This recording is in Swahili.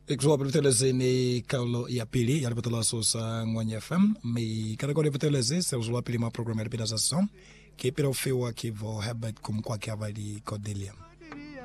Ikiwa peteleze ni kaulo ya pili ya ripotela sosa Ngwanya FM mi kategori peteleze se uzwa pili ma program ya ripeta sa som ke pira ufiwa kivo Herbert kumkwa kia vali Cordelia.